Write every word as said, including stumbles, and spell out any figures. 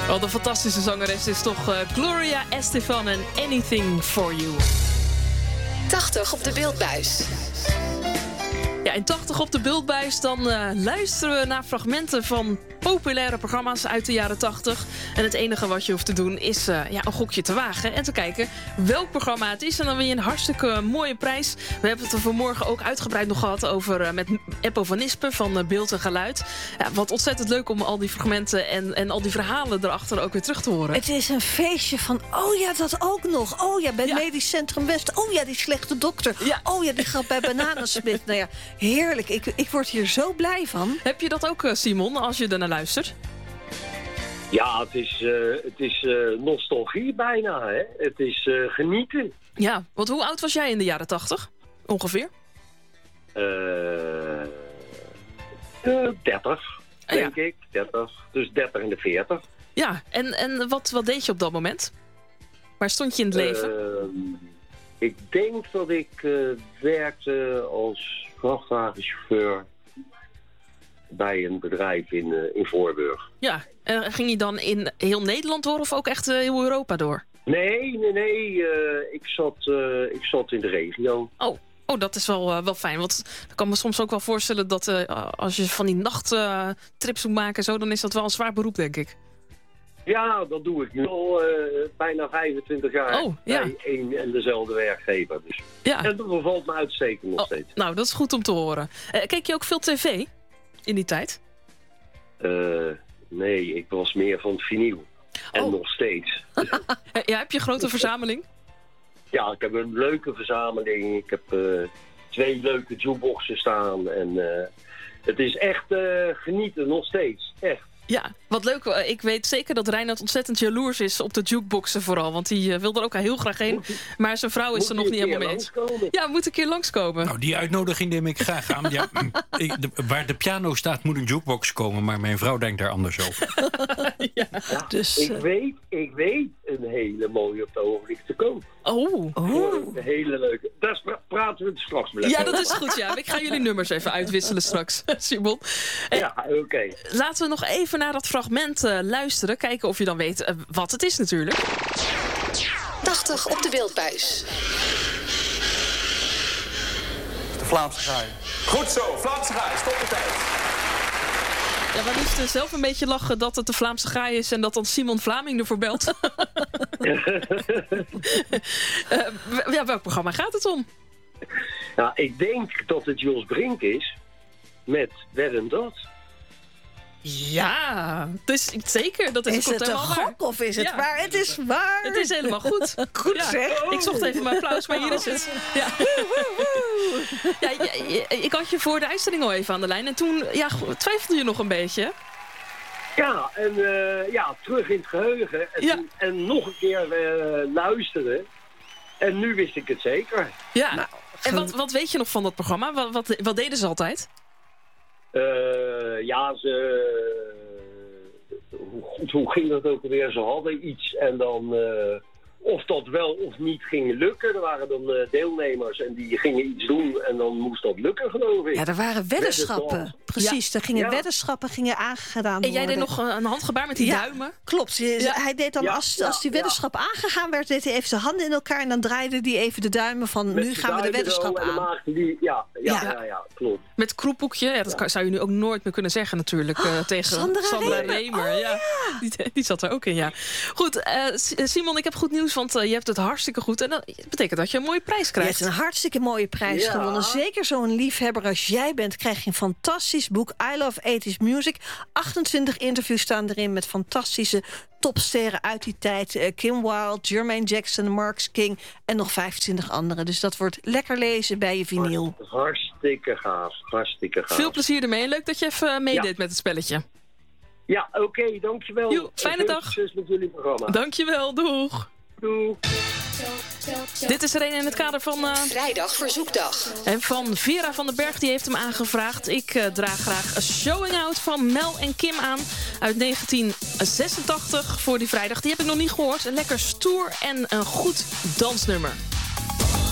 Wat een fantastische zangeres is toch uh, Gloria Estefan en Anything For You. tachtig op de beeldbuis. Ja, in tachtig op de beeldbuis dan uh, luisteren we naar fragmenten van populaire programma's uit de jaren tachtig. En het enige wat je hoeft te doen is uh, ja, een gokje te wagen en te kijken welk programma het is. En dan win je een hartstikke mooie prijs. We hebben het er vanmorgen ook uitgebreid nog gehad over uh, met Eppo van Nispen van uh, Beeld en Geluid. Ja, wat ontzettend leuk om al die fragmenten en, en al die verhalen erachter ook weer terug te horen. Het is een feestje van, oh ja, dat ook nog. Oh ja, bij ja. Medisch Centrum West. Oh ja, die slechte dokter. Ja. Oh ja, die gaat bij Bananensmith. Nou ja, heerlijk. Ik, ik word hier zo blij van. Heb je dat ook, uh, Simon, als je ernaar luistert? Ja, het is, uh, het is uh, nostalgie bijna, hè. Het is uh, genieten. Ja, want hoe oud was jij in de jaren tachtig? Ongeveer? Uh, uh, dertig, denk ja. ik. dertig. Dus dertig en de veertig. Ja, en, en wat, wat deed je op dat moment? Waar stond je in het leven? Uh, ik denk dat ik uh, werkte als vrachtwagenchauffeur bij een bedrijf in, uh, in Voorburg. Ja, uh, ging je dan in heel Nederland door of ook echt uh, heel Europa door? Nee, nee, nee. Uh, ik, zat, uh, ik zat in de regio. Oh, oh dat is wel, uh, wel fijn. Want ik kan me soms ook wel voorstellen dat uh, als je van die nachttrips uh, moet maken... Zo, dan is dat wel een zwaar beroep, denk ik. Ja, dat doe ik nu al uh, bijna vijfentwintig jaar oh, ja. bij één en dezelfde werkgever. Dus. Ja. En dat bevalt me uitstekend nog oh, steeds. Nou, dat is goed om te horen. Uh, keek je ook veel tv in die tijd? Uh, nee, ik was meer van vinyl. En oh. nog steeds. Ja, heb je een grote verzameling? Ja, ik heb een leuke verzameling. Ik heb uh, twee leuke jukeboxen staan. En uh, het is echt uh, genieten, nog steeds. Echt. Ja, wat leuk. Ik weet zeker dat Reinhard ontzettend jaloers is op de jukeboxen vooral. Want die wil er ook heel graag heen. Maar zijn vrouw is er nog niet helemaal mee eens. Ja, moet een keer langskomen. Nou, die uitnodiging neem ik graag aan. Ja, ik, de, waar de piano staat moet een jukebox komen. Maar mijn vrouw denkt daar anders over. Ja, ja, dus, ik, uh... weet, ik weet een hele mooie op de ogenblik te koop. Oh. oh. Een hele leuke. Daar pra- praten we het straks mee. Ja, dat is goed. Ja. Ik ga jullie nummers even uitwisselen straks, Simon. Ja, oké. Okay. Laten we nog even naar dat fragment uh, luisteren. Kijken of je dan weet uh, wat het is natuurlijk. tachtig op de beeldbuis. De Vlaamse gaai. Goed zo, Vlaamse gaai. Stop de tijd. Ja, maar liefst uh, zelf een beetje lachen dat het de Vlaamse gaai is... en dat dan Simon Vlaming ervoor belt. uh, ja, welk programma gaat het om? Nou, ik denk dat het Jos Brink is met Wer en Dat. Ja, dus zeker. Dat is is het een gok of is het ja. waar? Het is waar. Het is helemaal goed. Goed ja. zeg. Ik zocht even mijn applaus, maar hier is het. Ja. Ja, ja, ja, ik had je voor de uitzending al even aan de lijn. En toen ja, twijfelde je nog een beetje. Ja, en uh, ja, terug in het geheugen. En, ja. toen, en nog een keer uh, luisteren. En nu wist ik het zeker. Ja, nou, en wat, wat weet je nog van dat programma? Wat, wat, wat deden ze altijd? Uh, ja, ze... Hoe, hoe ging dat ook alweer? Ze hadden iets en dan... Uh, of dat wel of niet ging lukken. Er waren dan uh, deelnemers en die gingen iets doen en dan moest dat lukken, geloof ik. Ja, er waren weddenschappen. Precies, ja. Er gingen ja. weddenschappen gingen aangedaan worden. En jij deed nog een handgebaar met die ja. duimen? Klopt. Ja. Hij deed dan, ja. als, als die weddenschap ja. aangegaan werd, deed hij even zijn handen in elkaar en dan draaide hij even de duimen van met nu gaan we de weddenschap aan. En die, ja, ja, ja. Ja, ja, klopt. Met kroephoekje, ja, dat ja. zou je nu ook nooit meer kunnen zeggen natuurlijk. Uh, tegen Sandra, Sandra Remer. Remer. Oh, ja. ja. Die, die zat er ook in, ja. Goed, uh, Simon, ik heb goed nieuws, want uh, je hebt het hartstikke goed. En dat betekent dat je een mooie prijs krijgt. Je hebt een hartstikke mooie prijs ja. gewonnen. Zeker zo'n liefhebber als jij bent, krijg je een fantastisch boek. I Love eighties Music. achtentwintig interviews staan erin met fantastische topsterren uit die tijd. Uh, Kim Wilde, Jermaine Jackson, Marcus King en nog vijfentwintig anderen. Dus dat wordt lekker lezen bij je vinyl. Hartstikke gaaf. Hartstikke gaaf. Veel plezier ermee. Leuk dat je even meedeed ja. met het spelletje. Ja, oké. Okay, dankjewel. Jo, fijne dag. Succes met jullie programma. Dankjewel. Doeg. Doeg. Dit is er een in het kader van... Uh... Vrijdag Verzoekdag. En van Vera van den Berg, die heeft hem aangevraagd. Ik uh, draag graag A Showing Out van Mel en Kim aan. Uit negentien zesentachtig voor die vrijdag. Die heb ik nog niet gehoord. Een lekker stoer en een goed dansnummer.